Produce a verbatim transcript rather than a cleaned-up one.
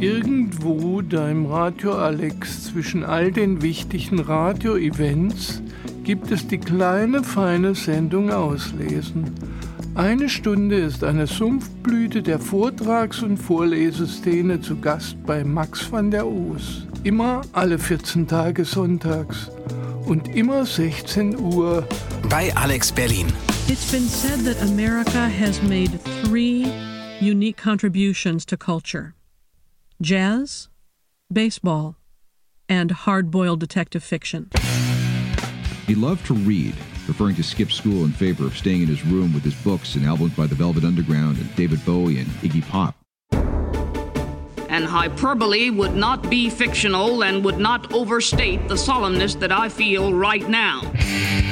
Irgendwo da im Radio Alex zwischen all den wichtigen Radio-Events gibt es die kleine, feine Sendung Auslesen. Eine Stunde ist eine Sumpfblüte der Vortrags- und Vorleseszene zu Gast bei Max van der Oos. Immer alle vierzehn Tage sonntags und immer sechzehn Uhr bei Alex Berlin. It's been said that America has made three unique contributions to culture: jazz, baseball, and hard-boiled detective fiction. He loved to read, preferring to skip school in favor of staying in his room with his books and albums by the Velvet Underground and David Bowie and Iggy Pop. And hyperbole would not be fictional and would not overstate the solemnness that I feel right now.